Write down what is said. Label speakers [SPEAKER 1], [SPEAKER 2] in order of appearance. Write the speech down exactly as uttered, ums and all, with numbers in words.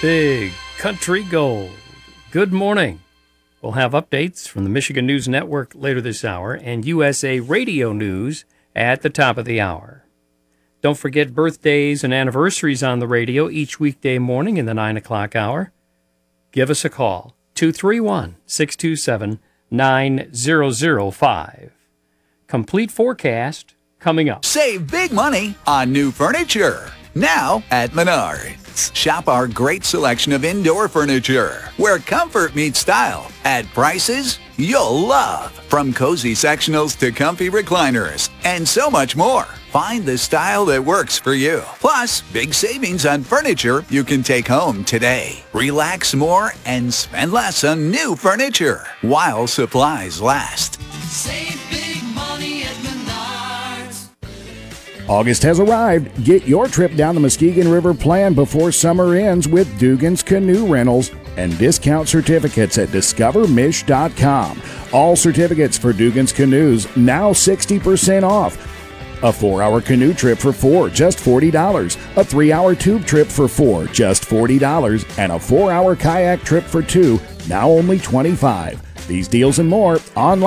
[SPEAKER 1] Big Country Gold. Good morning. We'll have updates from the Michigan News Network later this hour and U S A Radio News at the top of the hour. Don't forget birthdays and anniversaries on the radio each weekday morning in the nine o'clock hour. Give us a call, two three one, six two seven, nine zero zero five. Complete forecast coming up.
[SPEAKER 2] Save big money on new furniture now at Menards. Shop our great selection of indoor furniture where comfort meets style at prices you'll love. From cozy sectionals to comfy recliners and so much more. Find the style that works for you. Plus, big savings on furniture you can take home today. Relax more and spend less on new furniture while supplies last.
[SPEAKER 3] Save big money at Menards.
[SPEAKER 4] August has arrived. Get your trip down the Muskegon River planned before summer ends with Dugan's Canoe Rentals and discount certificates at discover mish dot com. All certificates for Dugan's Canoes now sixty percent off. A four-hour canoe trip for four, just forty dollars. A three-hour tube trip for four, just forty dollars. And a four-hour kayak trip for two, now only twenty-five dollars. These deals and more online.